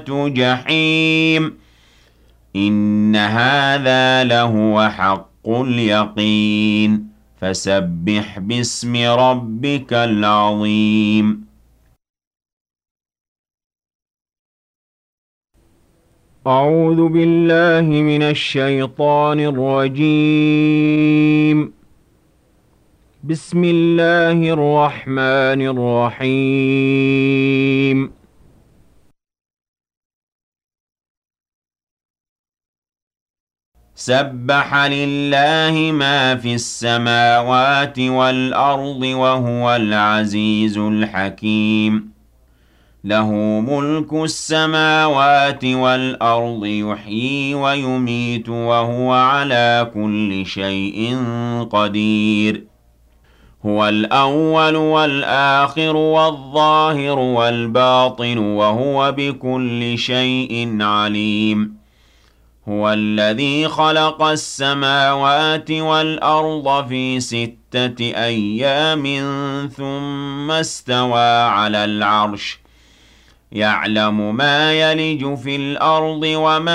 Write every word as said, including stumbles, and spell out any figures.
جحيم إن هذا لهو حق اليقين فسبح باسم ربك العظيم أعوذ بالله من الشيطان الرجيم بسم الله الرحمن الرحيم سبح لله ما في السماوات والأرض وهو العزيز الحكيم له ملك السماوات والأرض يحيي ويميت وهو على كل شيء قدير هو الأول والآخر والظاهر والباطن وهو بكل شيء عليم هو الذي خلق السماوات والأرض في ستة أيام ثم استوى على العرش يعلم ما يلج في الأرض وما